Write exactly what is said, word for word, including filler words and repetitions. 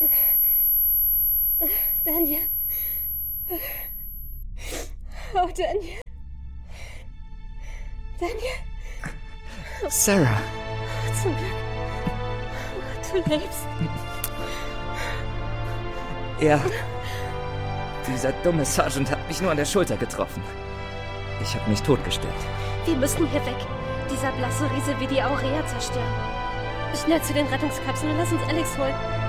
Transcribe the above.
Daniel. Oh, Daniel. Daniel. Sarah. Zum Glück. Du lebst. Ja. Dieser dumme Sergeant hat mich nur an der Schulter getroffen. Ich habe mich totgestellt. Wir müssen hier weg. Dieser blasse Riese will die Aurea zerstören. Schnell zu den Rettungskapseln und lass uns Alex holen.